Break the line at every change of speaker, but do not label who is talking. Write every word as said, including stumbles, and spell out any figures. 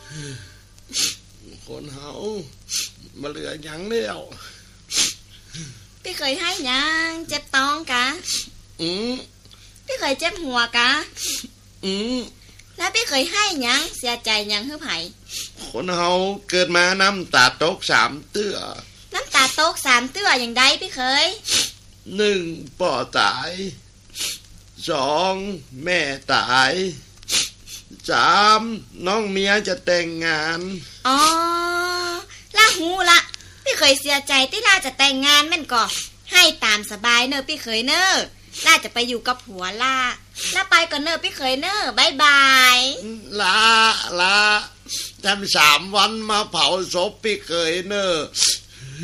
คนเฮามาเหลือหยังแล้ว
พี่เคยให้หยังเจ็บท้องกะ
อืม
พี่เคยเจ็บหัวกะ
อืม
แล้วพี่เคยให้หยังเสียใจหยังคือไผ
คนเฮาเกิดมาน้ำตาตกสามเตื้อ
น้ำตาตกสามเตื้ออย่างใดพี่เคย
หนึ่งพ่อตายสองแม่ตายสามน้องเมียจะแต่งงาน
อ๋อละหูละพี่เคยเสียใจที่ล่าจะแต่งงานแม่นก่อให้ตามสบายเนอะพี่เคยเนอะล่าจะไปอยู่กับผัวล่าล่าไปก่อนเนอะพี่เคยเนอะบายบาย
ลาลาทำสามวันมาเผาศพพี่เคยเนอะ